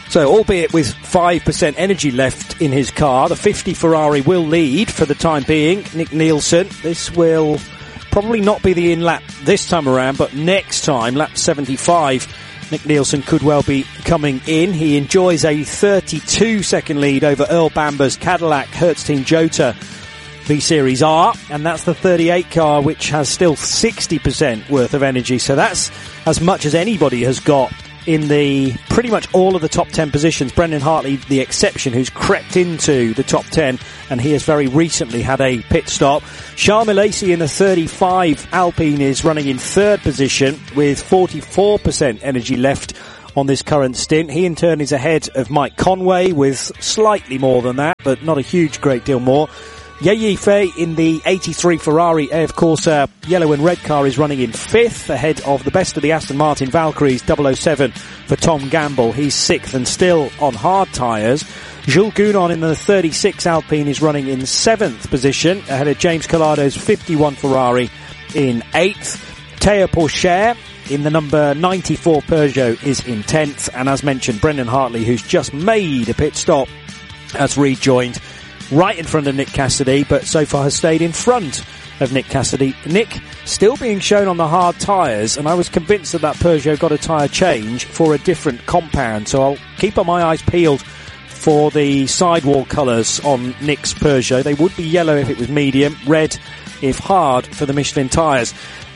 So, albeit with 5% energy left in his car, the 50 Ferrari will lead for the time being. Nick Nielsen, this will probably not be the in-lap this time around, but next time, lap 75, Nick Nielsen could well be coming in. He enjoys a 32-second lead over Earl Bamber's Cadillac Hertz Team Jota V-Series R, and that's the 38 car, which has still 60% worth of energy. So that's as much as anybody has got in the pretty much all of the top 10 positions. Brendan Hartley, the exception, who's crept into the top 10, and he has very recently had a pit stop. Charles Milesi in the 35 Alpine is running in third position with 44% energy left on this current stint. He in turn is ahead of Mike Conway with slightly more than that, but not a huge great deal more. Ye Fei in the 83 Ferrari AF Corsa yellow and red car is running in fifth, ahead of the best of the Aston Martin Valkyries 007 for Tom Gamble. He's sixth and still on hard tyres. Jules Gounon in the 36 Alpine is running in seventh position, ahead of James Colado's 51 Ferrari in eighth. Théo Pourchaire in the number 94 Peugeot is in 10th, and as mentioned, Brendan Hartley, who's just made a pit stop, has rejoined right in front of Nick Cassidy, but so far has stayed in front of Nick Cassidy. Nick still being shown on the hard tyres, and I was convinced that Peugeot got a tyre change for a different compound, so I'll keep my eyes peeled for the sidewall colours on Nick's Peugeot. They would be yellow if it was medium, red if hard for the Michelin tyres.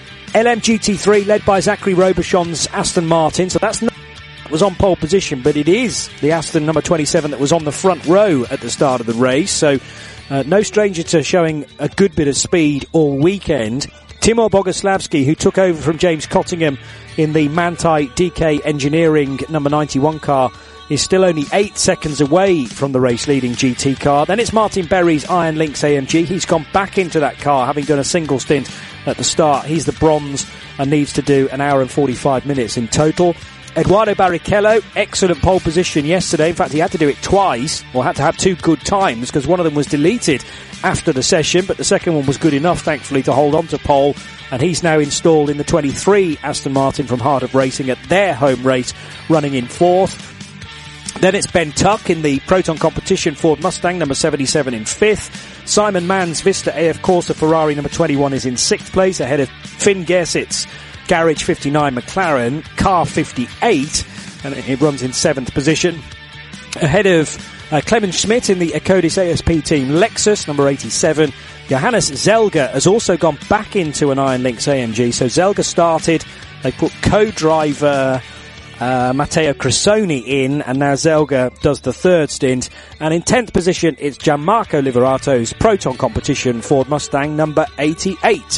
LMGT3 led by Zachary Robichon's Aston Martin, so that's not was on pole position, but it is the Aston number 27 that was on the front row at the start of the race, so no stranger to showing a good bit of speed all weekend. Timur Boguslavski, who took over from James Cottingham in the Manthey DK Engineering number 91 car, is still only 8 seconds away from the race-leading GT car. Then it's Martin Berry's Iron Lynx AMG. He's gone back into that car, having done a single stint at the start. He's the bronze and needs to do an hour and 45 minutes in total. Eduardo Barrichello, excellent pole position yesterday. In fact, he had to do it twice, or had to have two good times, because one of them was deleted after the session, but the second one was good enough, thankfully, to hold on to pole, and he's now installed in the 23 Aston Martin from Heart of Racing at their home race, running in fourth. Then it's Ben Tuck in the Proton Competition Ford Mustang, number 77 in fifth. Simon Mann's Vista AF Corsa Ferrari, number 21, is in sixth place, ahead of Finn Gersit's Garage 59 McLaren, car 58, and it runs in seventh position. Ahead of Clemens Schmidt in the Acodis ASP team Lexus, number 87. Johannes Zelger has also gone back into an Iron Lynx AMG, so Zelger started, they put co-driver Matteo Cressoni in, and now Zelger does the third stint. And in 10th position, it's Gianmarco Liverato's Proton Competition Ford Mustang, number 88.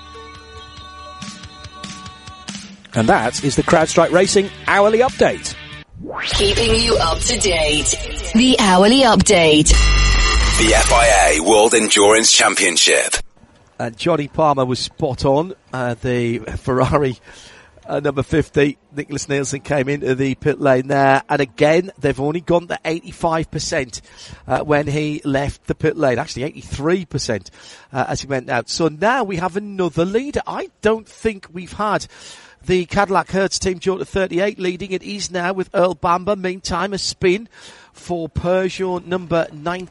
And that is the CrowdStrike Racing Hourly Update. Keeping you up to date. The Hourly Update. The FIA World Endurance Championship. And Johnny Palmer was spot on. The Ferrari number 50, Nicholas Nielsen, came into the pit lane there. And again, they've only gone to 85% when he left the pit lane. Actually, 83% as he went out. So now we have another leader. I don't think we've had the Cadillac Hertz Team Jota 38 leading. It is now with Earl Bamber. Meantime, a spin for Peugeot number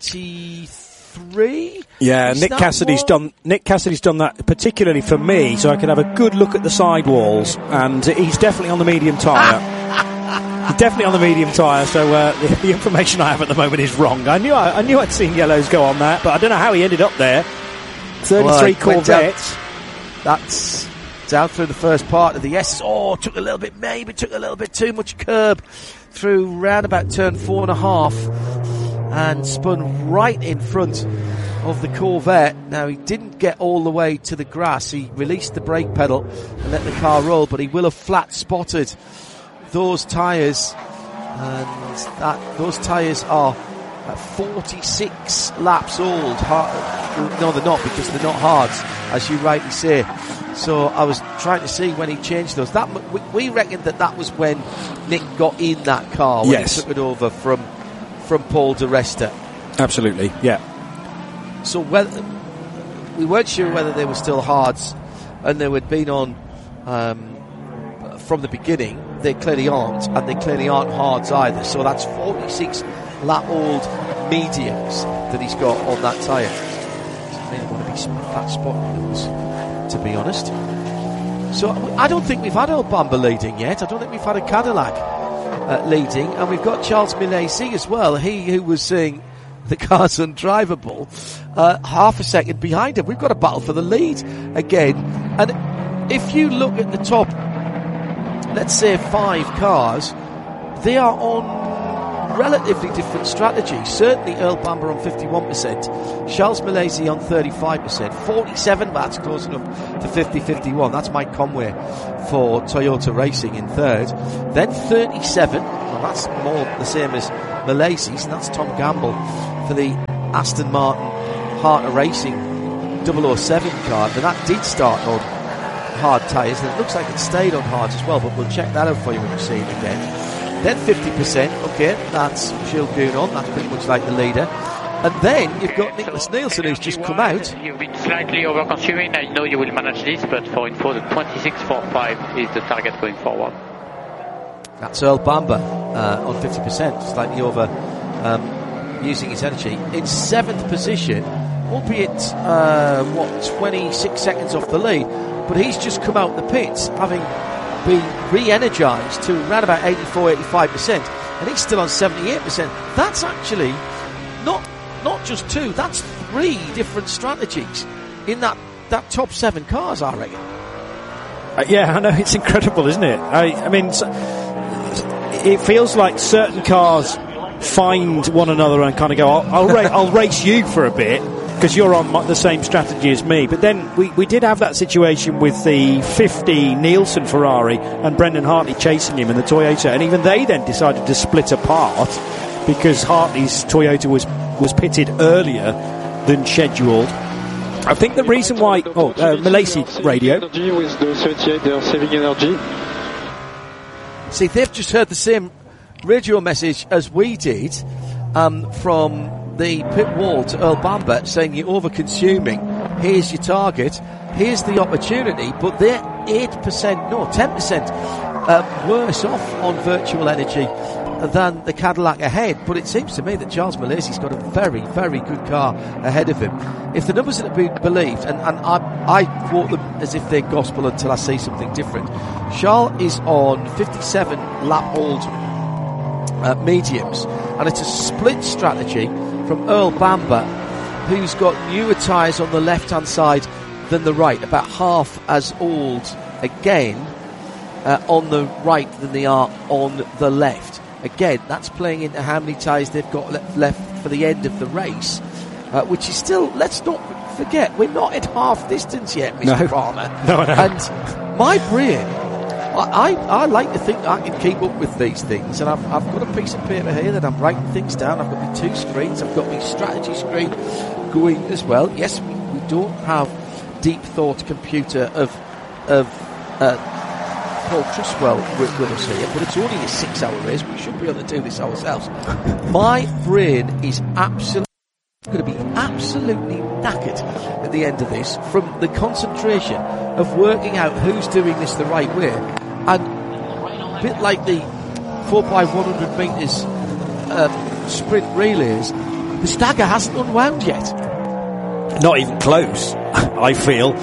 93. Yeah, Nick Cassidy's done that particularly for me, so I can have a good look at the sidewalls, and he's definitely on the medium tyre. He's definitely on the medium tyre, so the information I have at the moment is wrong. I knew I'd seen yellows go on that, but I don't know how he ended up there. 33 Corvette. That's down through the first part of the S. Took a little bit too much curb through round about turn 4.5 and spun right in front of the Corvette. Now, he didn't get all the way to the grass. He released the brake pedal and let the car roll, but he will have flat spotted those tyres, and those tyres are 46 laps old. No, they're not, because they're not hards, as you rightly say. So I was trying to see when he changed those. We reckon that was when Nick got in that car, when he took it over from Paul di Resta. Absolutely, yeah. So we weren't sure whether they were still hards, and they had been on from the beginning. they clearly aren't, and they clearly aren't hards either. So that's 46 lap old mediums that he's got on that tyre. Doesn't really want to be flat spotting those, to be honest. So I don't think we've had Earl Bamber leading yet. I don't think we've had a Cadillac leading, and we've got Charles Milesi as well. He who was saying the car's undrivable, half a second behind him. We've got a battle for the lead again. And if you look at the top, let's say 5 cars, they are on relatively different strategies. Certainly Earl Bamber on 51%, Charles Milesi on 35%, 47, that's close enough to 50-51. That's Mike Conway for Toyota Racing in third. Then 37, well, that's more the same as Milesi's, and that's Tom Gamble for the Aston Martin Harter Racing 007 car. But that did start on hard tyres, and it looks like it stayed on hards as well, but we'll check that out for you when you see it again. Then 50%, okay, that's Gilles Gounon, that's pretty much like the leader. And then you've got Nicholas Nielsen, who's just come out. You've been slightly over-consuming. I know you will manage this, but for info, the 26.45 is the target going forward. That's Earl Bamber on 50%, slightly over using his energy. In 7th position, albeit, 26 seconds off the lead, but he's just come out the pits, having been re-energised to around about 84-85%, and he's still on 78%. That's actually not just 2, that's 3 different strategies in that top 7 cars, I reckon. Yeah, I know, it's incredible, isn't it? I mean, it feels like certain cars find one another and kind of go, I'll race you for a bit, because you're on the same strategy as me. But then we did have that situation with the 50 Nielsen Ferrari and Brendan Hartley chasing him in the Toyota, and even they then decided to split apart because Hartley's Toyota was pitted earlier than scheduled. I think the reason why... Milesi radio. With the 78, they are saving energy. See, they've just heard the same radio message as we did from the pit wall to Earl Bamber, saying you're over-consuming, here's your target, here's the opportunity, but they're 10% worse off on virtual energy than the Cadillac ahead. But it seems to me that Charles Milesi's got a very, very good car ahead of him. If the numbers had been believed, and I quote them as if they're gospel until I see something different, Charles is on 57 lap old mediums, and it's a split strategy from Earl Bamber, who's got newer tyres on the left-hand side than the right, about half as old again on the right than they are on the left. Again, that's playing into how many tyres they've got left for the end of the race, which is still, let's not forget, we're not at half distance yet, Mr. Palmer. No. And my brain, I like to think I can keep up with these things, and I've got a piece of paper here that I'm writing things down. I've got my 2 screens. I've got my strategy screen going as well. Yes, we don't have deep thought computer of Paul Truswell with us here, but it's only a 6-hour race. We should be able to do this ourselves. My brain is going to be absolutely knackered at the end of this from the concentration of working out who's doing this the right way. And a bit like the 4x100 metres sprint relays, the stagger hasn't unwound yet. Not even close, I feel.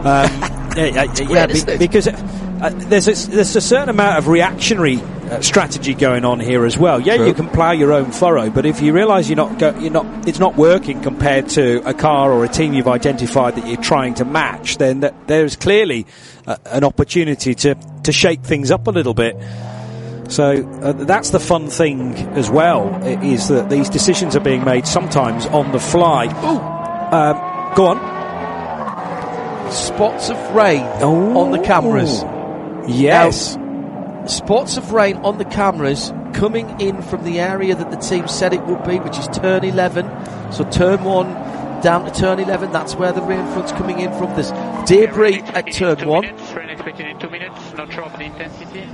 Because there's a certain amount of reactionary strategy going on here as well. Yeah, True. You can plough your own furrow, but if you realise it's not working compared to a car or a team you've identified that you're trying to match, then there's clearly an opportunity to shake things up a little bit. So that's the fun thing as well, is that these decisions are being made sometimes on the fly. Go on. Spots of rain on the cameras. Yes. Now, spots of rain on the cameras coming in from the area that the team said it would be, which is turn 11. So turn 1 down to turn 11, that's where the rain front's coming in from. There's debris at turn 1. Rain expected in 2 minutes, no trouble in intensity.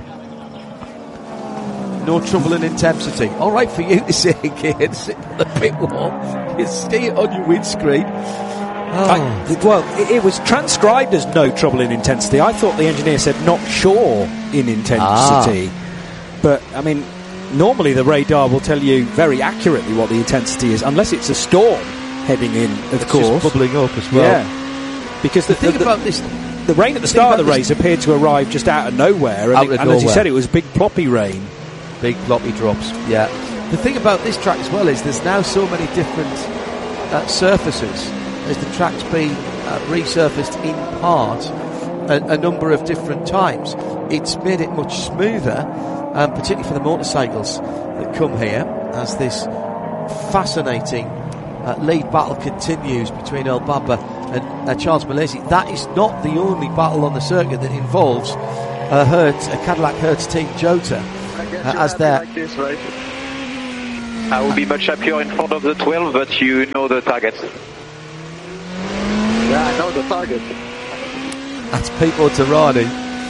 No trouble in intensity. All right for you to say again, sit on the pit wall. You see it on your windscreen. It was transcribed as no trouble in intensity. I thought the engineer said not sure in intensity. But, I mean, normally the radar will tell you very accurately what the intensity is, unless it's a storm heading in, of course. Just bubbling up as well. Yeah. Because the thing about this... The rain at the start of the race appeared to arrive just out of nowhere. And as you said, it was big ploppy rain. Big ploppy drops, yeah. The thing about this track as well is there's now so many different surfaces. As the track's been resurfaced in part a number of different times. It's made it much smoother, particularly for the motorcycles that come here, as this fascinating lead battle continues between Earl Bamber and Charles Mallacy. That is not the only battle on the circuit that involves a Cadillac Hertz Team Jota as their... I will be much happier in front of the 12, but you know the target. Yeah, I know the target. That's Pipo Derani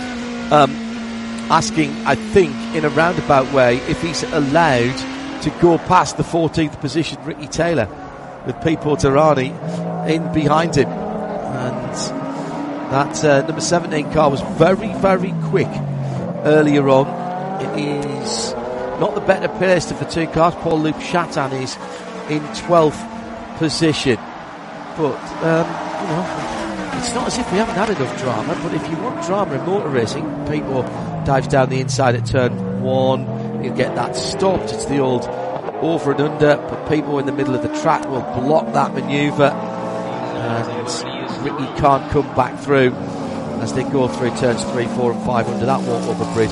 asking, I think, in a roundabout way, if he's allowed to go past the 14th position Ricky Taylor, with Pipo Derani in behind him. And that number 17 car was very, very quick earlier on. It is not the better placed of the two cars. Paul-Loup Chatin is in 12th position. But, it's not as if we haven't had enough drama, but if you want drama in motor racing, Pipo dives down the inside at turn 1. He'll get that stopped. It's the old over and under, but Pipo in the middle of the track will block that manoeuvre. And Ricky can't come back through as they go through turns 3, 4 and 5 under that walk-over bridge.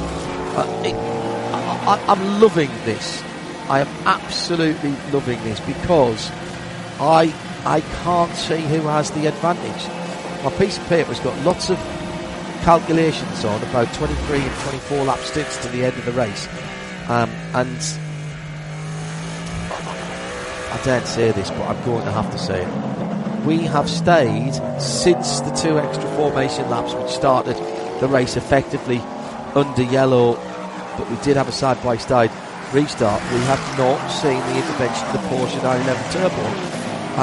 I'm loving this. I am absolutely loving this because I can't see who has the advantage. My piece of paper's got lots of calculations on about 23 and 24 lap stints to the end of the race. And I daren't say this, but I'm going to have to say it. We have stayed since the 2 extra formation laps which started the race effectively under yellow, but we did have a side-by-side restart. We have not seen the intervention of the Porsche 911 Turbo.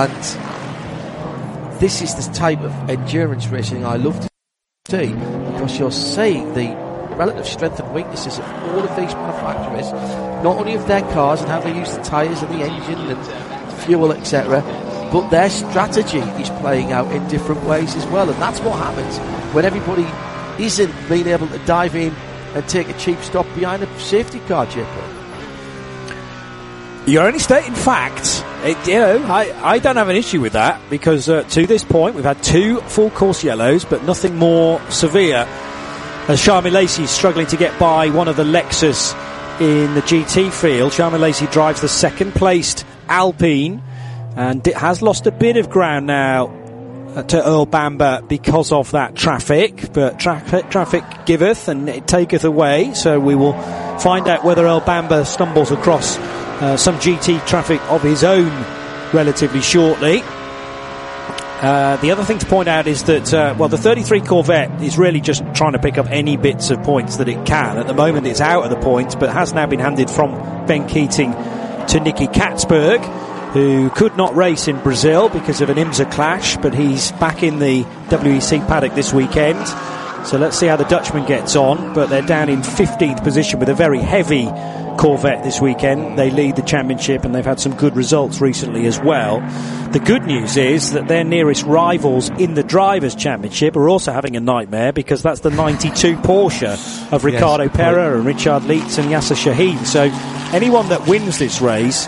And this is the type of endurance racing I love to see, because you're seeing the relative strength and weaknesses of all of these manufacturers, not only of their cars and how they use the tyres and the engine and fuel, etc., but their strategy is playing out in different ways as well. And that's what happens when everybody isn't being able to dive in and take a cheap stop behind a safety car, Chipper. You're only stating facts. I don't have an issue with that, because to this point we've had 2 full course yellows, but nothing more severe, as Charles Mallacy is struggling to get by one of the Lexus in the GT field. Charles Mallacy drives the second placed Alpine, and it has lost a bit of ground now to Earl Bamber because of that traffic, but traffic giveth and it taketh away, so we will find out whether Earl Bamber stumbles across some GT traffic of his own relatively shortly. The other thing to point out is that the 33 Corvette is really just trying to pick up any bits of points that it can. At the moment it's out of the points, but has now been handed from Ben Keating to Nicky Katzberg, who could not race in Brazil because of an IMSA clash, but he's back in the WEC paddock this weekend. So let's see how the Dutchman gets on, but they're down in 15th position with a very heavy Corvette this weekend. They lead the championship and they've had some good results recently as well. The good news is that their nearest rivals in the Drivers' Championship are also having a nightmare, because that's the 92 Porsche of Ricardo Pera and Richard Leitz and Yasser Shaheen. So anyone that wins this race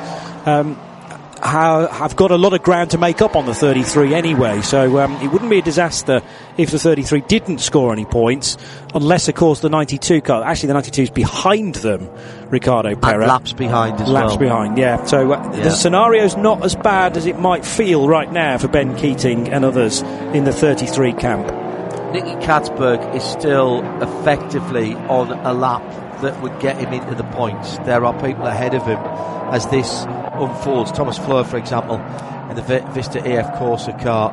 have got a lot of ground to make up on the 33 anyway, so it wouldn't be a disaster if the 33 didn't score any points, unless of course the 92 car, actually the 92 is behind them, Ricardo Pera, and laps behind as well. Laps behind, yeah. So the scenario's not as bad as it might feel right now for Ben Keating and others in the 33 camp. Nicky Katzberg is still effectively on a lap that would get him into the points. There are people ahead of him as this unfolds. Thomas Fleur, for example, in the Vista AF Corsa car,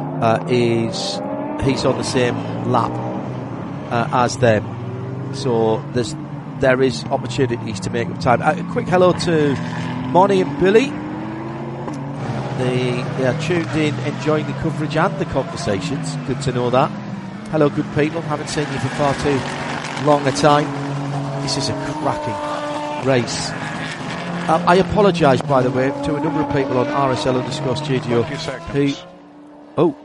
he's on the same lap as them. So there is opportunities to make up time. A quick hello to Moni and Billy. They are tuned in, enjoying the coverage and the conversations. Good to know that. Hello, good people. Haven't seen you for far too long a time. This is a cracking race. I apologise, by the way, to a number of people on RSL_studio who... Oh.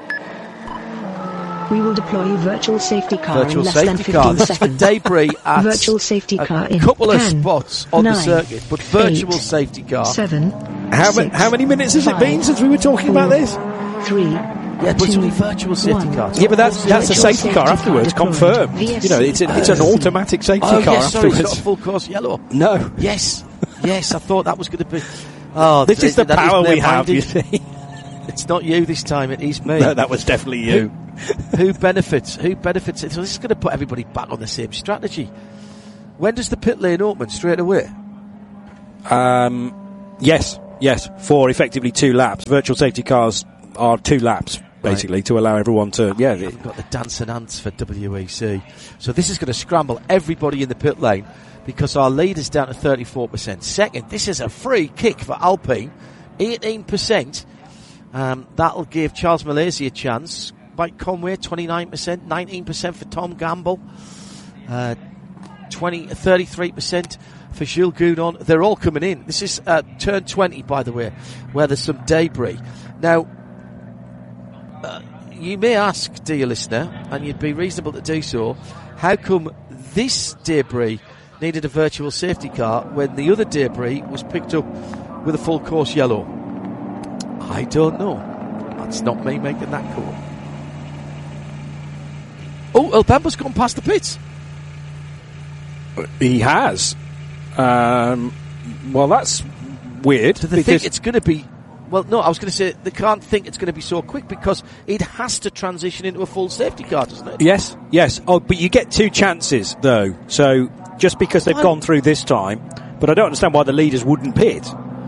We will deploy virtual safety car virtual in less safety than 15 car. That's seconds. the debris at virtual safety car a in couple of 10, spots on 9, the circuit, but virtual 8, safety car. 7. How many minutes has it been since we were talking about this? 3. Yeah, but it's only virtual safety car. Yeah, but that's a safety car afterwards, confirmed. VSC. You know, it's an automatic safety car yes, sorry, afterwards. it's not a full course yellow. No. Yes, I thought that was going to be... Oh, this is the power we have, you see. It's not you this time, it is me. No, that was definitely you. Who benefits? So this is going to put everybody back on the same strategy. When does the pit lane open? Straight away? Yes, for effectively 2 laps. Virtual safety cars are 2 laps, basically, right, to allow everyone to... Yeah, I've got the dancing ants for WEC. So this is going to scramble everybody in the pit lane because our lead is down to 34%. Second, this is a free kick for Alpine, 18%. That'll give Charles Malaysia a chance. Mike Conway, 29%, 19% for Tom Gamble, 33% for Jules Goudon. They're all coming in. This is turn 20, by the way, where there's some debris. Now, you may ask, dear listener, and you'd be reasonable to do so, how come this debris needed a virtual safety car when the other debris was picked up with a full course yellow? I don't know. That's not me making that call. Oh, Elbemba's gone past the pits. He has. Well, that's weird. Do they think it's going to be... Well, no, I was going to say they can't think it's going to be so quick because it has to transition into a full safety car, doesn't it? Yes. Oh, but you get 2 chances, though. So just because they've gone through this time, but I don't understand why the leaders wouldn't pit.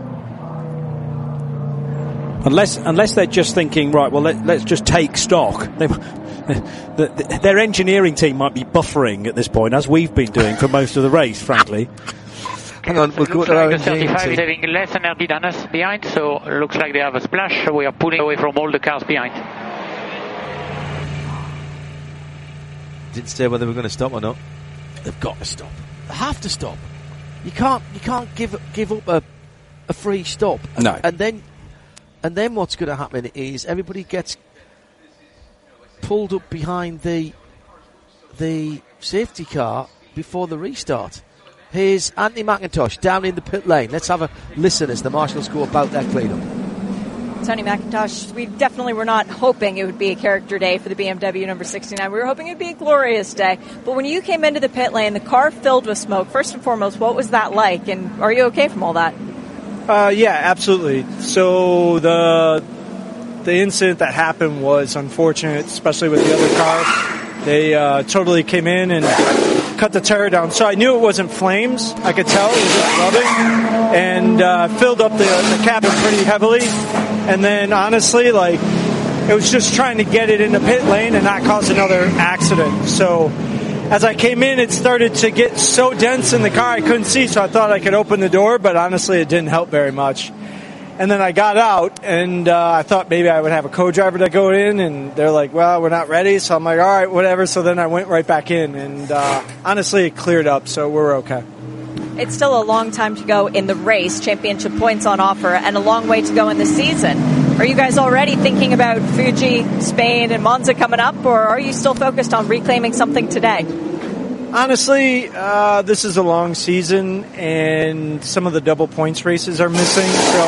Unless they're just thinking, right, well, let's just take stock. Their engineering team might be buffering at this point, as we've been doing for most of the race, frankly. Hang on, we'll go to our the 35 is having less energy than us behind, so looks like they have a splash. We are pulling away from all the cars behind. Didn't say whether we're going to stop or not. They've got to stop. They have to stop. You can't give up a free stop. No. And then what's going to happen is everybody gets pulled up behind the safety car before the restart. Here's Anthony McIntosh down in the pit lane. Let's have a listen as the marshals go about their cleanup. Tony McIntosh, we definitely were not hoping it would be a character day for the BMW number 69. We were hoping it would be a glorious day. But when you came into the pit lane, the car filled with smoke. First and foremost, what was that like? And are you okay from all that? Yeah, absolutely. So the incident that happened was unfortunate, especially with the other car. They totally came in and cut the tire down. So I knew it wasn't flames. I could tell it was rubbing, and filled up the cabin pretty heavily. And then honestly, it was just trying to get it in the pit lane and not cause another accident. So as I came in, it started to get so dense in the car I couldn't see, so I thought I could open the door, but honestly it didn't help very much. And then I got out, and I thought maybe I would have a co-driver to go in, and they're like, well, we're not ready. So I'm like, all right, whatever. So then I went right back in, and honestly, it cleared up, so we're okay. It's still a long time to go in the race, championship points on offer, and a long way to go in the season. Are you guys already thinking about Fuji, Spain, and Monza coming up, or are you still focused on reclaiming something today? Honestly, this is a long season, and some of the double points races are missing. So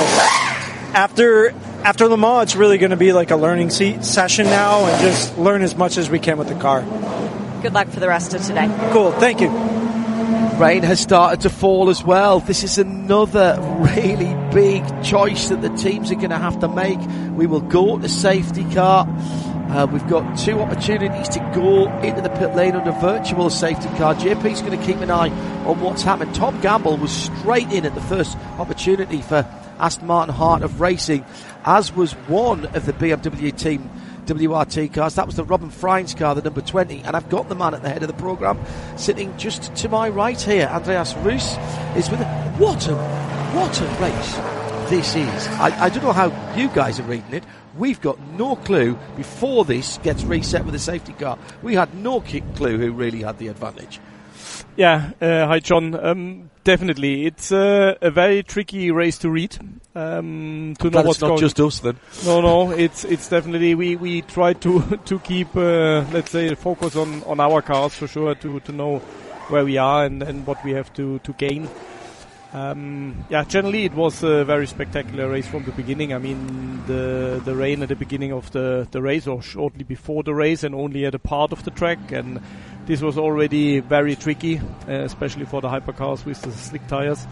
after Le Mans, it's really going to be like a learning session now, and just learn as much as we can with the car. Good luck for the rest of today. Cool, thank you. Rain has started to fall as well. This is another really big choice that the teams are going to have to make. We will go to safety car. We've got 2 opportunities to go into the pit lane under virtual safety car. JP's going to keep an eye on what's happened. Tom Gamble was straight in at the first opportunity for Aston Martin Heart of Racing, as was one of the BMW team WRT cars. That was the Robin Freins car, the number 20, and I've got the man at the head of the programme sitting just to my right here. Andreas Roos is with it. What a race. this is. I don't know how you guys are reading it. We've got no clue before this gets reset with a safety car. We had no clue who really had the advantage. Yeah, hi John. Definitely, it's a very tricky race to read. To know what's not going. Just us then. No, it's definitely we try to keep let's say focus on our cars for sure to know where we are and what we have to gain. Generally it was a very spectacular race from the beginning. I mean, the rain at the beginning of the race or shortly before the race and only at a part of the track, and this was already very tricky, especially for the hypercars with the slick tires.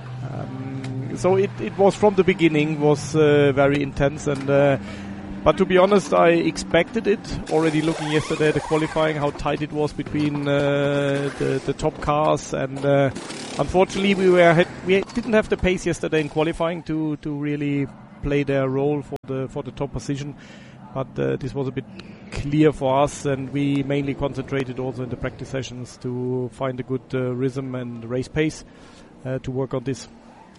So it was from the beginning was very intense, and but to be honest, I expected it already looking yesterday at the qualifying, how tight it was between the top cars, and unfortunately we didn't have the pace yesterday in qualifying to really play their role for the top position. But this was a bit clear for us, and we mainly concentrated also in the practice sessions to find a good rhythm and race pace to work on this.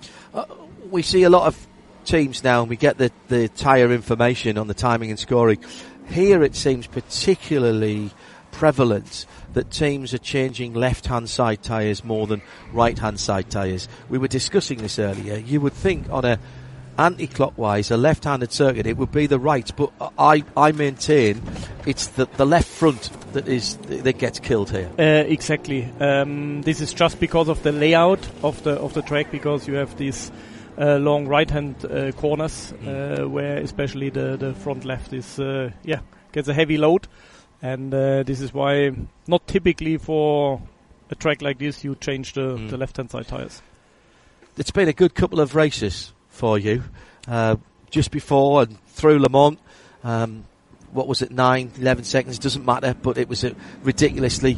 We see a lot of teams now, and we get the tyre information on the timing and scoring. Here it seems particularly prevalent that teams are changing left-hand side tyres more than right-hand side tyres. We were discussing this earlier. You would think on a anti-clockwise, a left-handed circuit, it would be the right, but I maintain it's the left front that gets killed here. Exactly. This is just because of the layout of the track, because you have these long right-hand corners where especially the front left is gets a heavy load, and this is why not typically for a track like this you change the left-hand side tires. It's been a good couple of races for you, just before and through Le Mans. What was it, 9-11 seconds, doesn't matter, but it was a ridiculously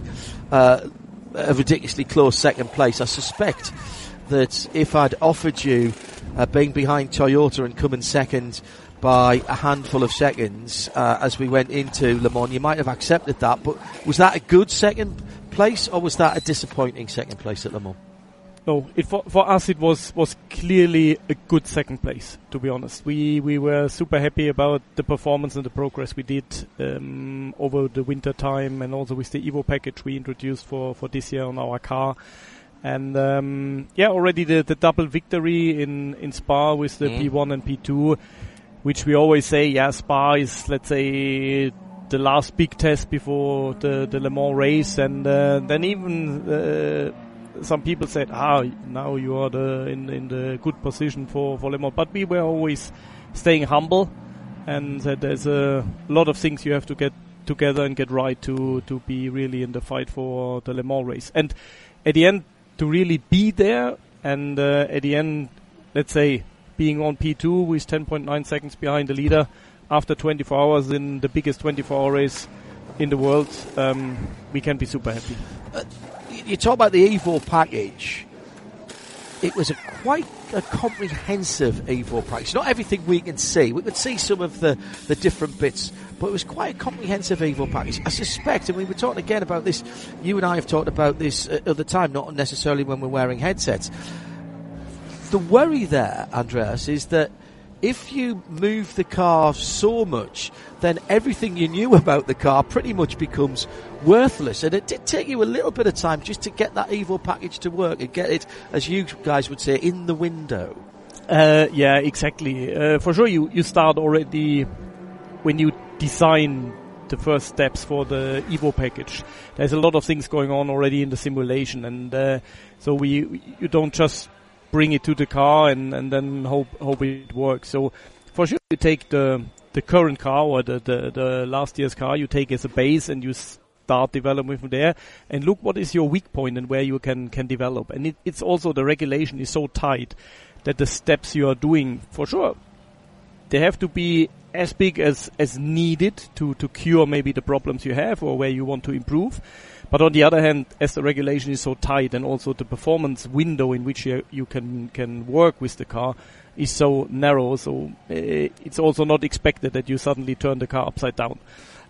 close second place. I suspect that if I'd offered you being behind Toyota and coming second by a handful of seconds as we went into Le Mans, you might have accepted that, but was that a good second place, or was that a disappointing second place at Le Mans? No, for us it was clearly a good second place, to be honest. We were super happy about the performance and the progress we did over the winter time, and also with the Evo package we introduced for this year on our car. And already the double victory in Spa with the P1 and P2, which we always say, Spa is, let's say, the last big test before the Le Mans race, and then even some people said, now you are in the good position for Le Mans. But we were always staying humble, and that there's a lot of things you have to get together and get right to be really in the fight for the Le Mans race. And at the end, to really be there, and at the end, let's say, being on P2 with 10.9 seconds behind the leader after 24 hours in the biggest 24-hour race in the world, we can be super happy. You talk about the Evo package. It was quite a comprehensive Evo package. Not everything we can see. We could see some of the different bits, but it was quite a comprehensive Evo package. I suspect, and we were talking again about this, you and I have talked about this at other time, not necessarily when we're wearing headsets. The worry there, Andreas, is that if you move the car so much, then everything you knew about the car pretty much becomes worthless. And it did take you a little bit of time just to get that Evo package to work and get it, as you guys would say, in the window. Yeah, exactly. For sure, you start already when you design the first steps for the Evo package. There's a lot of things going on already in the simulation, and so you don't just bring it to the car and then hope it works. So for sure, you take the current car or the last year's car, you take as a base and you start developing from there, and look what is your weak point and where you can develop. And it's also, the regulation is so tight that the steps you are doing, for sure, they have to be as big as needed to cure maybe the problems you have or where you want to improve. But on the other hand, as the regulation is so tight, and also the performance window in which you can work with the car is so narrow, so it's also not expected that you suddenly turn the car upside down.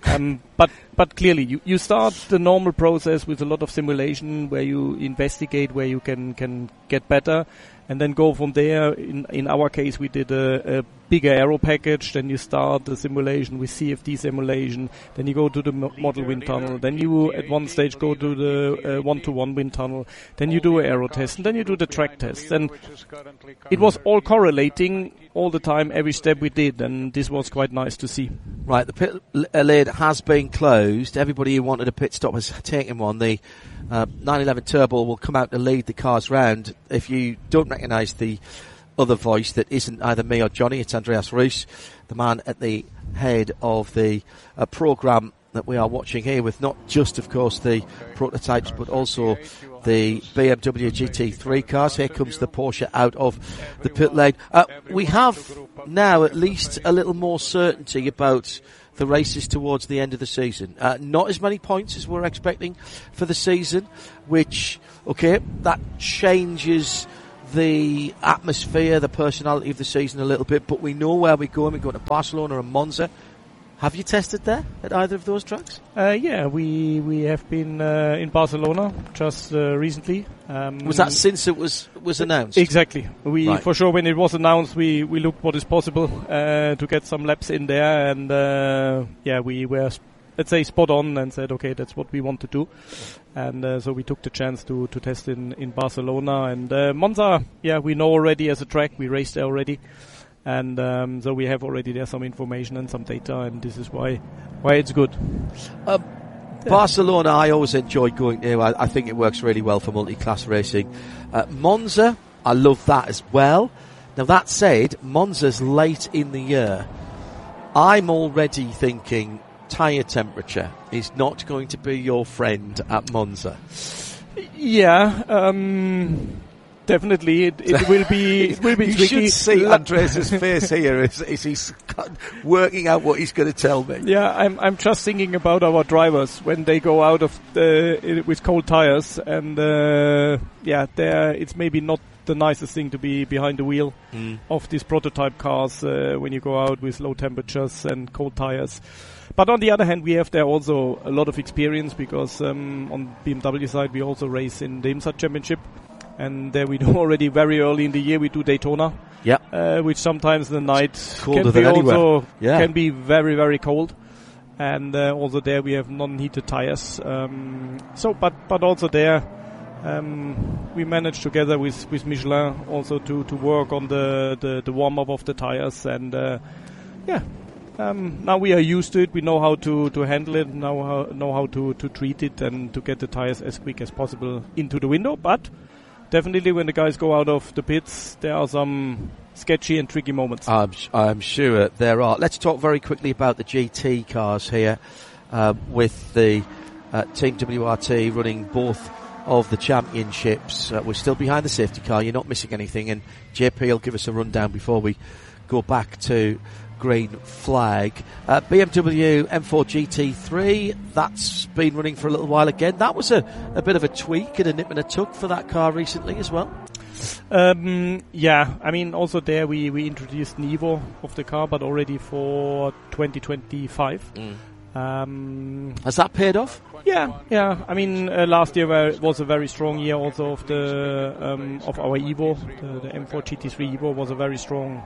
But clearly, you start the normal process with a lot of simulation where you investigate where you can get better, and then go from there. In our case, we did a bigger aero package. Then you start the simulation with CFD simulation. Then you go to the model wind tunnel. Then you at one stage go to the one-to-one wind tunnel. Then you do an aero test, and then you do the track test. And it was all correlating all the time, every step we did, and this was quite nice to see. Right, the pit lid has been closed. Everybody who wanted a pit stop has taken one. The 911 Turbo will come out to lead the cars round. If you don't recognise the other voice that isn't either me or Johnny, it's Andreas Roos, the man at the head of the programme that we are watching here, with not just, of course, the prototypes, but also the BMW GT3 cars. Here comes the Porsche out of the pit lane. We have now at least a little more certainty about the races towards the end of the season. Not as many points as we're expecting for the season, which, okay, that changes the atmosphere, the personality of the season a little bit, but we know where we're going. We're going to Barcelona and Monza. Have you tested there at either of those tracks? Yeah, we have been in Barcelona just recently. Was that since it was announced? Exactly. For sure, when it was announced, we looked what is possible to get some laps in there, and we were, let's say, spot on and said, okay, that's what we want to do. And so we took the chance to test in Barcelona. And Monza, we know already as a track. We raced there already. And so we have already there some information and some data, and this is why it's good. Barcelona, I always enjoy going there. I think it works really well for multi-class racing. Monza, I love that as well. Now, that said, Monza's late in the year. I'm already thinking tyre temperature is not going to be your friend at Monza. Yeah, definitely, it will be. It will be you tricky. You should see Andreas' face here as he's working out what he's going to tell me. Yeah, I'm just thinking about our drivers when they go out of with cold tires, and it's maybe not the nicest thing to be behind the wheel of these prototype cars when you go out with low temperatures and cold tires. But on the other hand, we have there also a lot of experience because on BMW side we also race in the IMSA Championship. And there we do already very early in the year we do Daytona, which sometimes the night can be very, very cold, and also there we have non-heated tires. But also there we managed together with Michelin also to work on the warm up of the tires, and now we are used to it. We know how to handle it, know how to treat it, and to get the tires as quick as possible into the window, but. Definitely, when the guys go out of the pits, there are some sketchy and tricky moments. I'm sure there are. Let's talk very quickly about the GT cars here, with the Team WRT running both of the championships. We're still behind the safety car. You're not missing anything, and JP will give us a rundown before we go back to green flag. BMW M4 GT3, that's been running for a little while again. That was a bit of a tweak and a nip and a tuck for that car recently as well. I mean, also there we introduced an Evo of the car, but already for 2025. Has that paid off? Yeah. I mean, last year was a very strong year also of the of our Evo. The M4 GT3 Evo was a very strong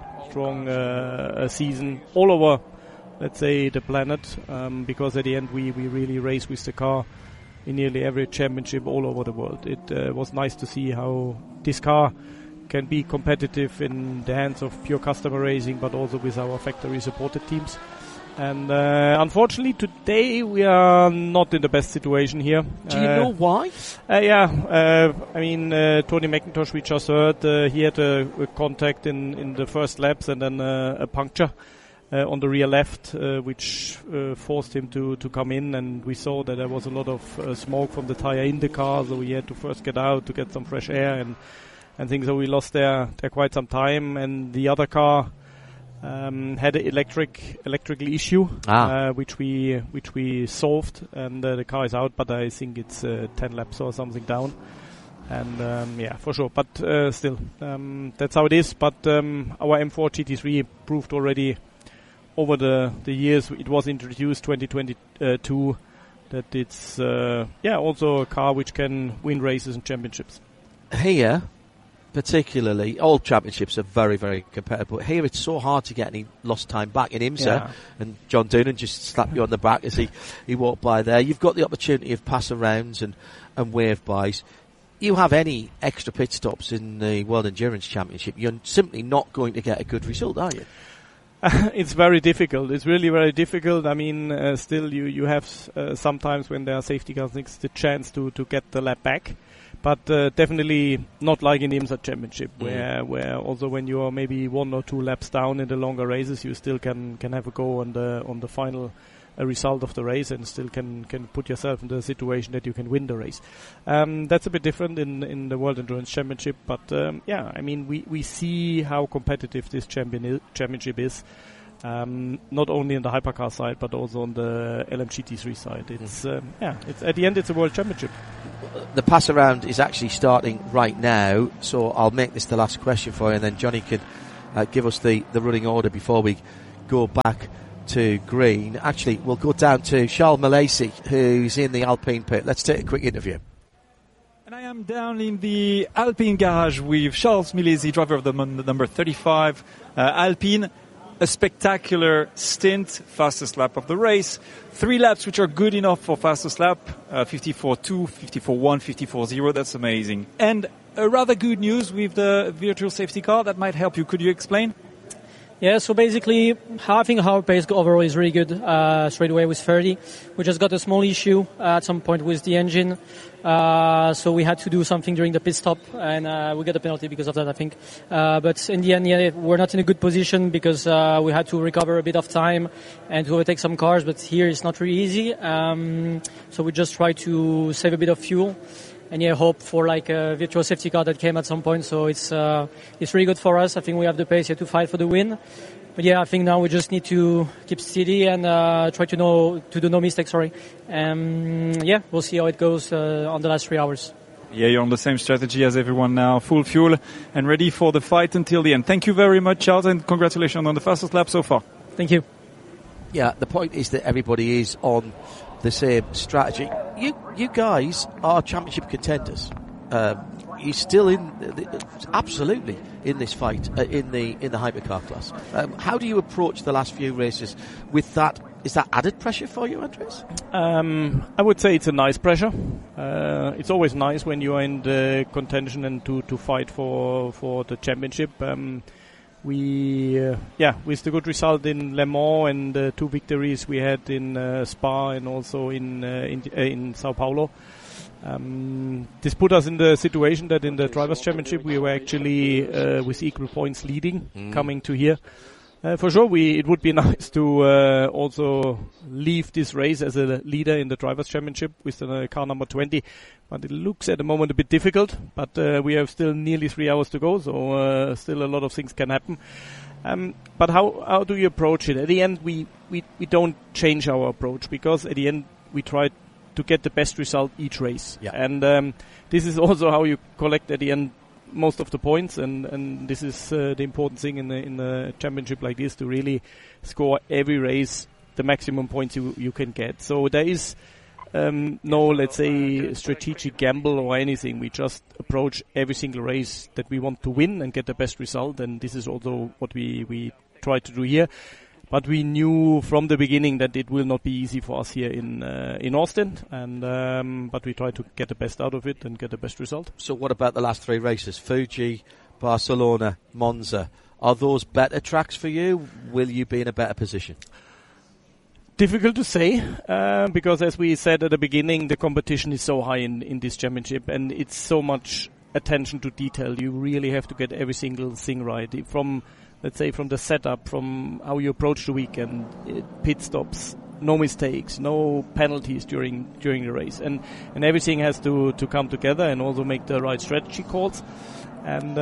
season all over, let's say, the planet, because at the end we really race with the car in nearly every championship all over the world. It was nice to see how this car can be competitive in the hands of pure customer racing, but also with our factory supported teams. And unfortunately today we are not in the best situation here. Do you know why? I mean, Tony McIntosh, we just heard, he had a contact in the first laps and then a puncture on the rear left, which forced him to come in, and we saw that there was a lot of smoke from the tire in the car, so we had to first get out to get some fresh air and things. So we lost there quite some time, and the other car had an electrical issue, which we solved, and the car is out, but I think it's 10 laps or something down, and for sure. But still, that's how it is. But our M4 GT3 proved already over the years it was introduced 2022 that it's also a car which can win races and championships. Here, particularly, all championships are very, very competitive, but here it's so hard to get any lost time back. In IMSA, and John Doonan just slapped you on the back as he walked by there. You've got the opportunity of pass arounds and wave bys. You have any extra pit stops in the World Endurance Championship, you're simply not going to get a good result, are you? It's very difficult. It's really very difficult. I mean, still you have sometimes when there are safety cars, it's the chance to get the lap back. But definitely not like in the IMSA Championship, where also when you are maybe 1 or 2 laps down in the longer races, you still can have a go on the final result of the race and still can put yourself in the situation that you can win the race. That's a bit different in the World Endurance Championship, but I mean we see how competitive this championship is. Not only on the hypercar side, but also on the LMGT3 side. It's it's at the end it's a world championship. The pass around is actually starting right now, so I'll make this the last question for you, and then Johnny can give us the running order before we go back to green. Actually, we'll go down to Charles Milesi, who's in the Alpine pit. Let's take a quick interview. And I am down in the Alpine garage with Charles Milesi, driver of the number 35 Alpine. A spectacular stint, fastest lap of the race. 3 laps which are good enough for fastest lap, 54.2, 54.1, 54.0, that's amazing. And a rather good news with the virtual safety car that might help you. Could you explain? Yeah, so basically, I think our pace overall is really good. Straight away was 30. We just got a small issue at some point with the engine. So we had to do something during the pit stop, and we got a penalty because of that, I think. But in the end, we're not in a good position because we had to recover a bit of time and to overtake some cars. But here it's not really easy. So we just try to save a bit of fuel. And hope for like a virtual safety car that came at some point. So it's really good for us. I think we have the pace here to fight for the win. But I think now we just need to keep steady and try to do no mistakes. We'll see how it goes on the last 3 hours. Yeah, you're on the same strategy as everyone now, full fuel and ready for the fight until the end. Thank you very much, Charles, and congratulations on the fastest lap so far. Thank you. Yeah, the point is that everybody is on the same strategy. You guys are championship contenders. You're still absolutely in this fight in the hypercar class. How do you approach the last few races with that? Is that added pressure for you, Andreas? I would say it's a nice pressure. It's always nice when you are in the contention and to fight for the championship. With the good result in Le Mans and the 2 victories we had in Spa and also in Sao Paulo, this put us in the situation that in the Drivers' Championship we were actually with equal points leading, coming to here. For sure, it would be nice to also leave this race as a leader in the Drivers' Championship with the car number 20. But it looks at the moment a bit difficult. But we have still nearly 3 hours to go, so still a lot of things can happen. But how do you approach it? At the end, we don't change our approach because at the end we try to get the best result each race. Yeah. And this is also how you collect at the end most of the points, and this is the important thing in a championship like this, to really score every race the maximum points you can get. So there is no, let's say, strategic gamble or anything. We just approach every single race that we want to win and get the best result, and this is also what we try to do here. But we knew from the beginning that it will not be easy for us here in Austin, and but we try to get the best out of it and get the best result. So what about the last 3 races? Fuji, Barcelona, Monza. Are those better tracks for you? Will you be in a better position? Difficult to say, because as we said at the beginning, the competition is so high in this championship, and it's so much attention to detail. You really have to get every single thing right. Let's say from the setup, from how you approach the weekend, pit stops, no mistakes, no penalties during the race, and everything has to come together and also make the right strategy calls. And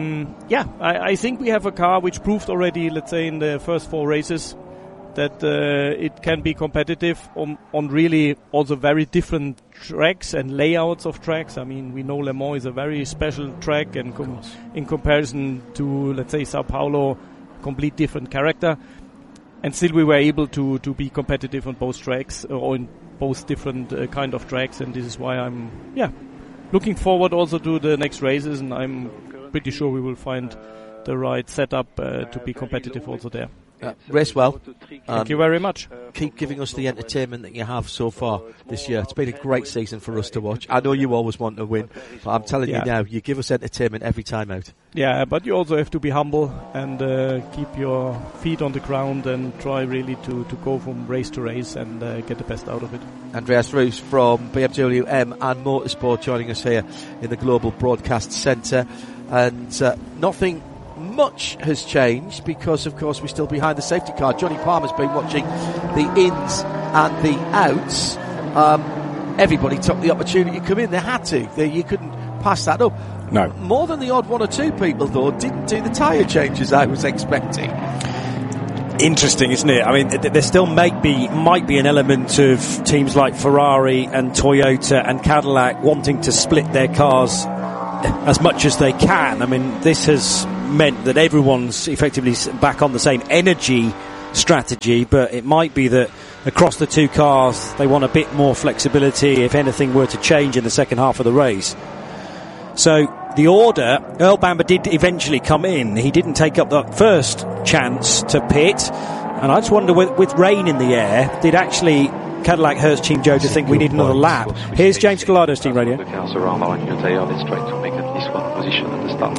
I think we have a car which proved already, let's say, in the first 4 races that it can be competitive on really also very different tracks and layouts of tracks. I mean, we know Le Mans is a very special track, and in comparison to, let's say, Sao Paulo, complete different character. still we were able to be competitive on both tracks, or in both different kind of tracks, and this is why I'm looking forward also to the next races, and I'm pretty sure we will find the right setup to be competitive also there. Race well. Thank you very much. Keep giving us the entertainment that you have so far this year. It's been a great season for us to watch. I know you always want to win, but I'm telling you now, you give us entertainment every time out. Yeah, but you also have to be humble and keep your feet on the ground and try really to go from race to race and get the best out of it. Andreas Roos from BMW M and Motorsport joining us here in the Global Broadcast Centre. And nothing much has changed because, of course, we're still behind the safety car. Johnny Palmer's been watching the ins and the outs. Everybody took the opportunity to come in. They had to. You couldn't pass that up. No. More than the odd one or two people, though, didn't do the tyre changes I was expecting. Interesting, isn't it? I mean, there still might be an element of teams like Ferrari and Toyota and Cadillac wanting to split their cars as much as they can. I mean, this has meant that everyone's effectively back on the same energy strategy, but it might be that across the two cars they want a bit more flexibility if anything were to change in the second half of the race. So the order, Earl Bamber did eventually come in. He didn't take up the first chance to pit, and I just wonder, with rain in the air, did actually Cadillac Hertz Team Joe to think we need another lap? Here's James Gallardo's Team Radio. The cars around our new tire, let's try to make at least one position at the start.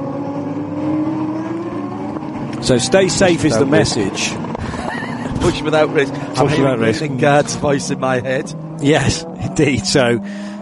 So stay safe is the message. Push without risk. Push without risk. Guard's voice in my head. Yes, indeed. So,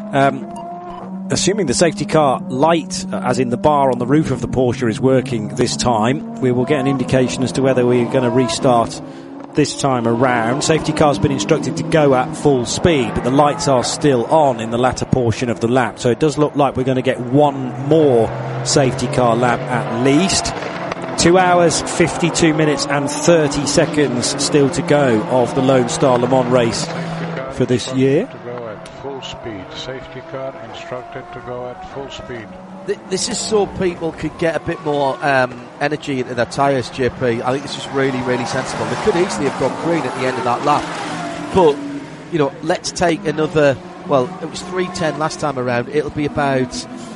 assuming the safety car light, as in the bar on the roof of the Porsche, is working this time, we will get an indication as to whether we're going to restart this time around. Safety car's been instructed to go at full speed, but the lights are still on in the latter portion of the lap. So it does look like we're going to get one more safety car lap at least. 2 hours, 52 minutes and 30 seconds still to go of the Lone Star Le Mans race for this year. To go at full speed. Safety car instructed to go at full speed. This is so people could get a bit more energy into their tyres, JP. I think this is really, really sensible. They could easily have gone green at the end of that lap. But, you know, let's take another, well, it was 3:10 last time around. It'll be about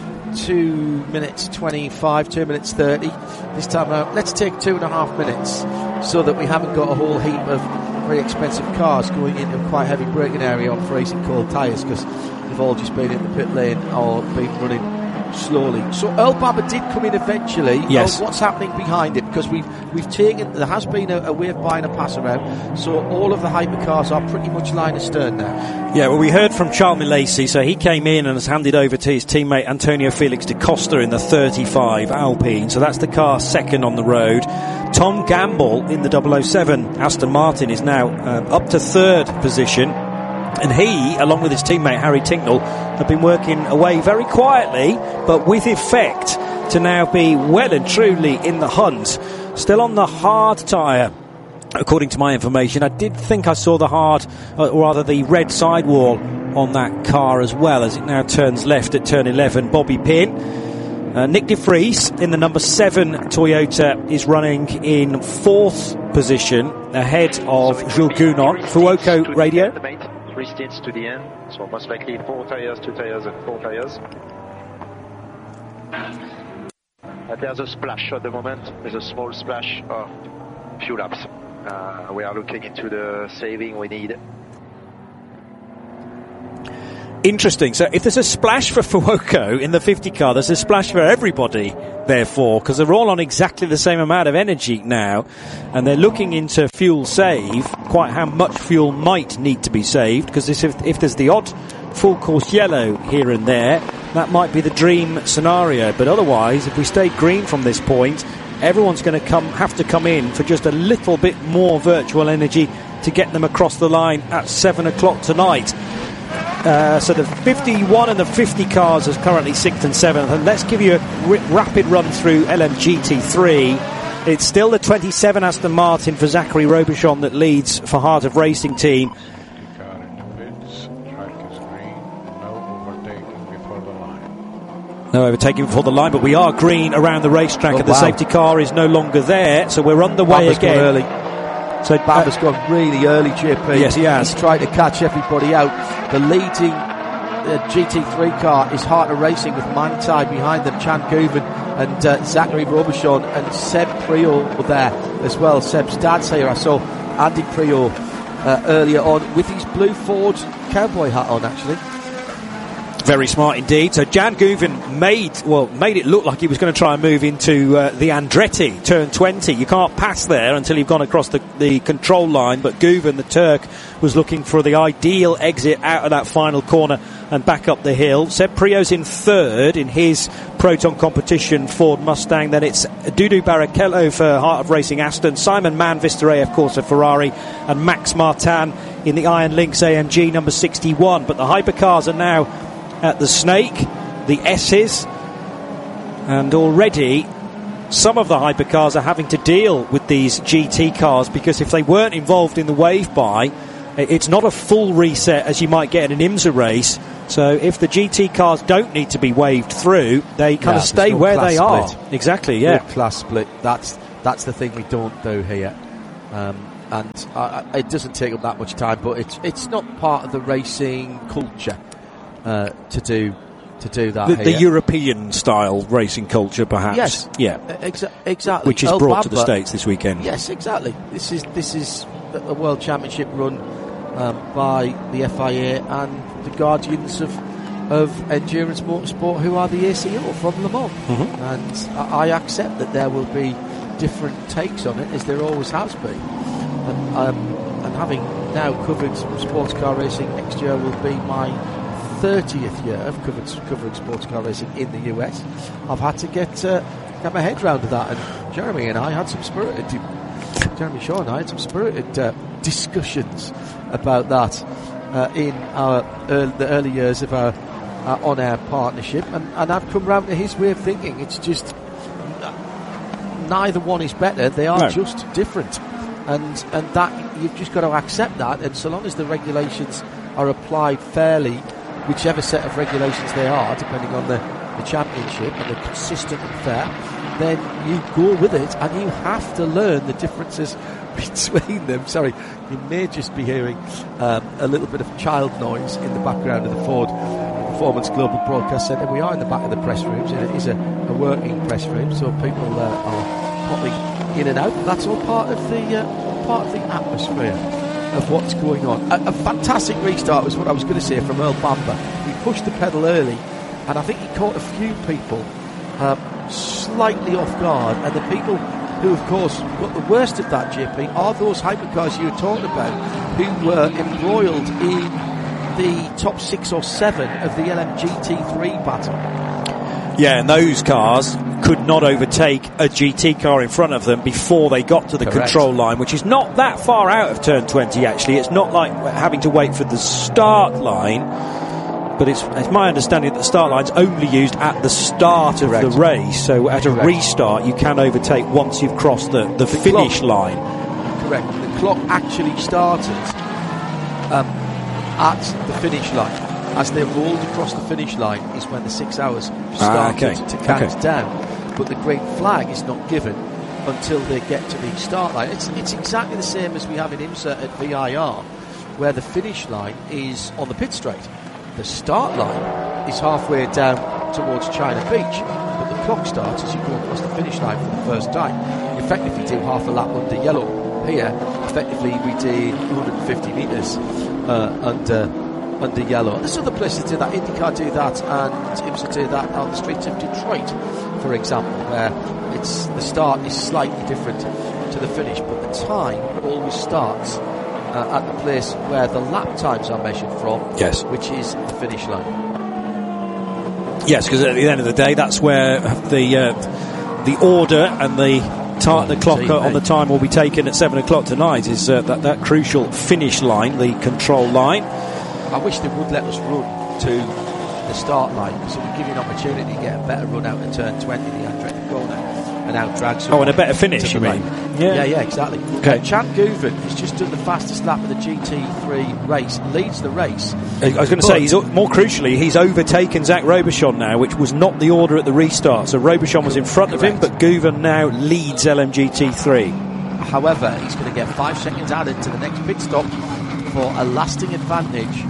2 minutes 25, 2 minutes 30 this time around. Let's take 2.5 minutes so that we haven't got a whole heap of very expensive cars going into a quite heavy braking area on freezing cold tyres, because they've all just been in the pit lane or been running slowly. So Earl Bamber did come in eventually. Yes. What's happening behind it? Because we've taken, there has been a way of buying a pass around, so all of the hypercars are pretty much line astern now. Yeah, well, we heard from Charles Milesi, so he came in and has handed over to his teammate Antonio Felix da Costa in the 35 Alpine, so that's the car second on the road. Tom Gamble in the 007 Aston Martin is now up to third position. And he, along with his teammate Harry Tincknell, have been working away very quietly, but with effect, to now be well and truly in the hunt. Still on the hard tyre, according to my information. I did think I saw the hard, or rather the red sidewall on that car as well, as it now turns left at turn 11. Bobby Pin. Nick de Vries in the number 7 Toyota is running in fourth position, ahead of Jules Gounon. Fuoco Radio. 3 stints to the end, so most likely 4 tires, 2 tires and 4 tires. There's a splash at the moment. There's a small splash of few laps. We are looking into the saving we need. Interesting. So if there's a splash for Fuoco in the 50 car, there's a splash for everybody, therefore, because they're all on exactly the same amount of energy now, and they're looking into fuel save, quite how much fuel might need to be saved, because if there's the odd full course yellow here and there, that might be the dream scenario. But otherwise, if we stay green from this point, everyone's going to have to come in for just a little bit more virtual energy to get them across the line at 7 o'clock tonight. So the 51 and the 50 cars are currently 6th and 7th, and let's give you a rapid run through LMGT3. It's still the 27 Aston Martin for Zachary Robichon that leads for Heart of Racing team. Car into pits, track is green, no overtaking before the line. No overtaking before the line, but we are green around the racetrack, and the safety car is no longer there, so we're underway again. So Bamba's gone really early, JP. Yes, he has. He's tried to catch everybody out. The leading GT3 car is Harter Racing with Manthey behind them, Chan Guven and Zachary Robichon and Seb Priaulx there as well. Seb's dad's here. I saw Andy Priaulx earlier on with his blue Ford cowboy hat on, actually. Very smart indeed. So Jan Guven made it look like he was going to try and move into the Andretti, turn 20. You can't pass there until you've gone across the control line, but Guven, the Turk, was looking for the ideal exit out of that final corner and back up the hill. Seb Priaulx's in third in his Proton competition Ford Mustang. Then it's Dudu Barrichello for Heart of Racing Aston, Simon Mann Vista AF Corsa Ferrari, and Max Martin in the Iron Lynx AMG number 61. But the hypercars are now at the Snake, the S's, and already some of the hypercars are having to deal with these GT cars, because if they weren't involved in the wave-by, it's not a full reset as you might get in an IMSA race. So if the GT cars don't need to be waved through, they kind of stay where they are. Exactly, yeah. No class split. That's the thing we don't do here. And it doesn't take up that much time, but it's not part of the racing culture to do that. The European style racing culture, perhaps. Yes, yeah, exactly. Which is brought to the States this weekend. Yes, exactly. This is a World Championship run by the FIA and the guardians of endurance motorsport, who are the ACO from Le Mans. Mm-hmm. And I accept that there will be different takes on it, as there always has been. And having now covered sports car racing, next year will be my 30th year of covering sports car racing in the US. I've had to get my head round to that, and Jeremy Shaw and I had some spirited discussions about that in the early years of our on-air partnership, and I've come round to his way of thinking. It's just neither one is better, they are just different, and that you've just got to accept that, and so long as the regulations are applied fairly, whichever set of regulations they are, depending on the championship, and they're consistent and fair, then you go with it, and you have to learn the differences between them. Sorry, you may just be hearing a little bit of child noise in the background of the Ford Performance Global Broadcast Centre. We are in the back of the press rooms, and it is a working press room, so people are popping in and out. That's all part of the atmosphere of what's going on. A fantastic restart was what I was going to say from Earl Bamber. He pushed the pedal early, and I think he caught a few people slightly off guard, and the people who, of course, got the worst of that, JP, are those hypercars you were talking about, who were embroiled in the top 6 or 7 of the LMGT3 battle. Yeah, and those cars could not overtake a GT car in front of them before they got to the control line, which is not that far out of turn 20, actually. It's not like having to wait for the start line, but it's my understanding that the start line's only used at the start of the race, so at a restart you can overtake once you've crossed the finish line. Correct. The clock actually started at the finish line. As they rolled across the finish line is when the 6 hours started to count down. But the green flag is not given until they get to the start line. It's exactly the same as we have in IMSA at VIR, where the finish line is on the pit straight. The start line is halfway down towards China Beach, but the clock starts as you go across the finish line for the first time. You effectively do half a lap under yellow. Here, effectively, we did 150 metres under yellow. There's other places do that. IndyCar do that, and IMSA do that on the streets of Detroit, for example, where the start is slightly different to the finish, but the time always starts at the place where the lap times are measured from, which is the finish line. Yes, because at the end of the day, that's where the order and the clock on the time will be taken at 7 o'clock tonight, is that crucial finish line, the control line. I wish they would let us run to the start line, because it would give you an opportunity to get a better run out of turn 20, the Andretti corner, and out drag. And a better finish, you mean? Yeah, exactly. Okay. Chan Guven has just done the fastest lap of the GT3 race, leads the race. I was going to say, more crucially, he's overtaken Zach Robichon now, which was not the order at the restart. So Robichon was in front of him, but Guven now leads LMGT3. However, he's going to get 5 seconds added to the next pit stop for a lasting advantage.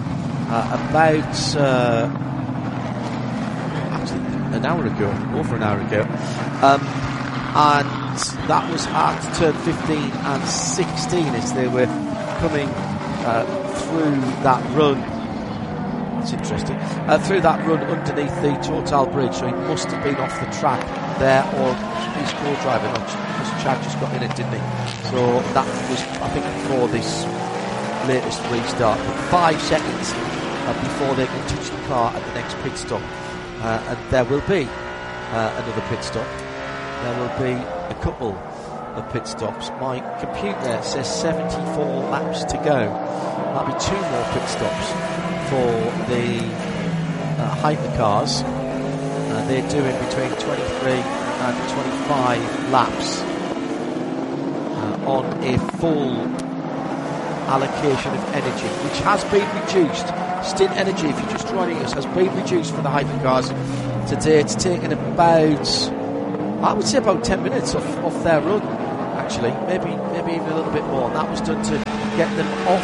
Actually an hour ago, over an hour ago, and that was at turn 15 and 16 as they were coming through that run. It's interesting. Through that run underneath the Total Bridge, so he must have been off the track there, or his co-driver, because Chad just got in it, didn't he? So that was, I think, before this latest restart. But 5 seconds before they can touch the car at the next pit stop. And there will be another pit stop. There will be a couple of pit stops. My computer says 74 laps to go. That'll be 2 more pit stops for the hypercars. They're doing between 23 and 25 laps on a full allocation of energy, which has been reduced. Stint energy, if you're just joining us, has been reduced for the hypercars today. It's taken about, I would say, about 10 minutes off their run, actually, maybe even a little bit more. And that was done to get them off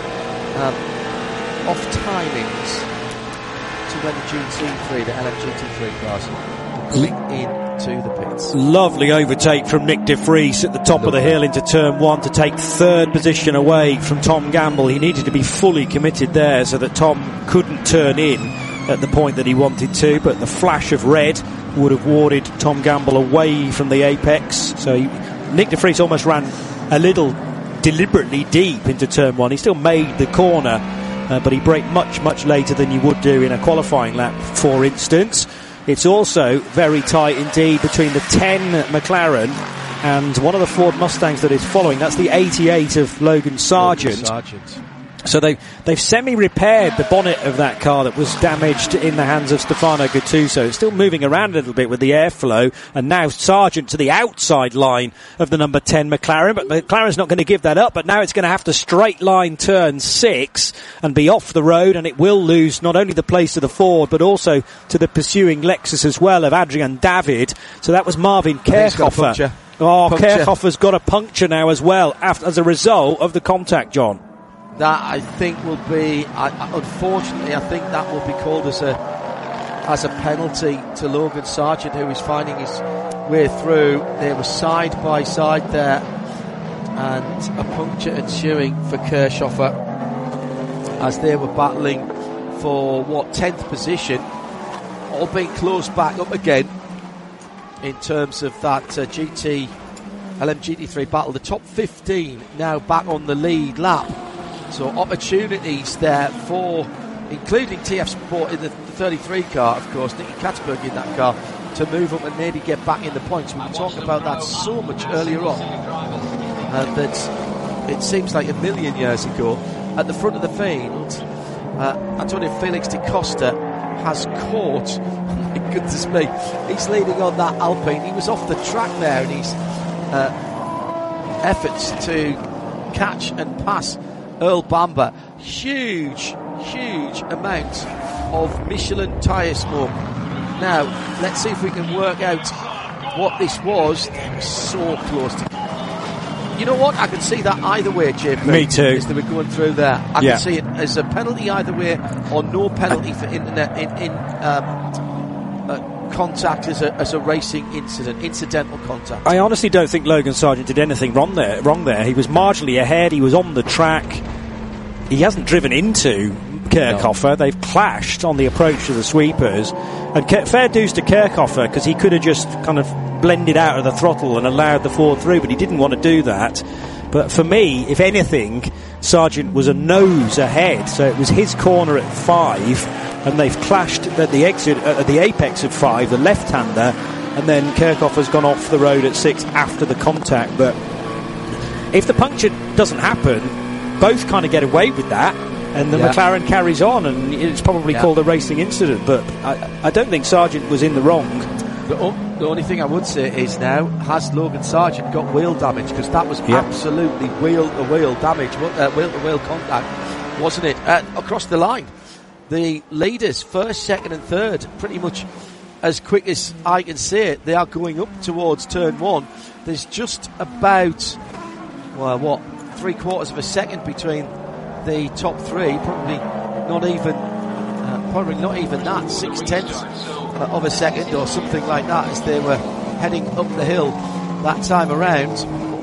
timings to when the GT3, the LMGT3 cars coming into the pits. Lovely overtake from Nick De Vries at the top of the hill into turn 1 to take 3rd position away from Tom Gamble. He needed to be fully committed there so that Tom couldn't turn in at the point that he wanted to, but the flash of red would have warded Tom Gamble away from the apex. So Nick De Vries almost ran a little deliberately deep into turn 1. He still made the corner, but he braked much later than you would do in a qualifying lap, for instance. It's also very tight indeed between the 10 McLaren and one of the Ford Mustangs that is following. That's the 88 of Logan Sargent. So they've semi-repaired the bonnet of that car that was damaged in the hands of Stefano Gattuso. It's still moving around a little bit with the airflow, and now Sargent to the outside line of the number 10 McLaren, but McLaren's not going to give that up, but now it's going to have to straight line turn 6 and be off the road, and it will lose not only the place to the Ford but also to the pursuing Lexus as well of Adrian David. So that was Marvin Kerkhofer. Kerkhoffer's got a puncture now as well as a result of the contact, John. That, I think, will be, unfortunately, I think that will be called as a penalty to Logan Sargent, who is finding his way through. They were side by side there, and a puncture ensuing for Kirchhoffer as they were battling for 10th position, all being closed back up again in terms of that LMGT3 battle. The top 15 now back on the lead lap. So opportunities there for, including TF Sport in the 33 car, of course, Nicky Katzberg in that car, to move up and maybe get back in the points. We were talking about that so much earlier on, that it seems like a million years ago. At the front of the field, Antonio Felix da Costa has caught, oh my goodness me, he's leading on that Alpine. He was off the track there, and his efforts to catch and pass Earl Bamber, huge amount of Michelin tyre smoke. Now, let's see if we can work out what this was. They were so close to. You know what? I can see that either way, JP. Me too. As they were going through there, I can see it as a penalty either way, or no penalty for contact as a racing incident, incidental contact. I honestly don't think Logan Sargent did anything wrong there. He was marginally ahead. He was on the track. He hasn't driven into Kerkhoffer. No. They've clashed on the approach to the sweepers. And fair dues to Kerkhoffer, because he could have just kind of blended out of the throttle and allowed the Ford through, but he didn't want to do that. But for me, if anything, Sargent was a nose ahead. So it was his corner at 5, and they've clashed at the exit, at the apex of 5, the left-hander, and then Kerkhoffer's gone off the road at 6 after the contact. But if the puncture doesn't happen, both kind of get away with that, and the McLaren carries on, and it's probably called a racing incident. But I don't think Sargent was in the wrong. The only thing I would say is now, has Logan Sargent got wheel damage? Because that was absolutely wheel-to-wheel damage, wheel-to-wheel contact, wasn't it? Across the line, the leaders, first, second and third, pretty much as quick as I can see it, they are going up towards turn 1. There's just about well, what, 3/4 of a second between the top three, probably not even that, 6/10 of a second or something like that as they were heading up the hill that time around.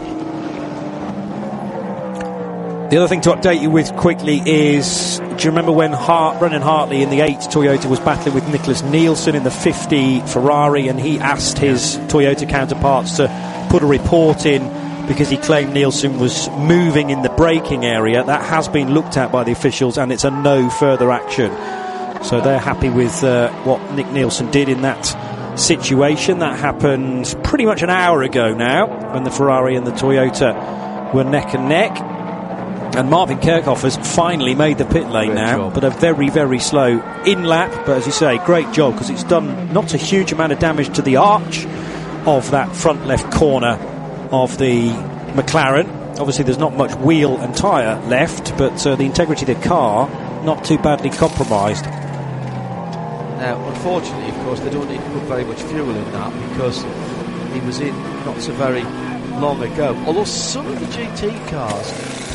The other thing to update you with quickly is, do you remember when Brennan Hartley in the 8 Toyota was battling with Nicholas Nielsen in the 50 Ferrari, and he asked his Toyota counterparts to put a report in because he claimed Nielsen was moving in the braking area? That has been looked at by the officials, and it's a no further action. So they're happy with what Nick Nielsen did in that situation. That happened pretty much an hour ago now, when the Ferrari and the Toyota were neck and neck. And Marvin Kirchhoff has finally made the pit lane now, but a very, very slow in-lap. But as you say, great job, because it's done not a huge amount of damage to the arch of that front left corner of the McLaren. Obviously there's not much wheel and tyre left, but the integrity of the car not too badly compromised. Now, unfortunately, of course, they don't need to put very much fuel in that, because he was in not so very long ago. Although some of the GT cars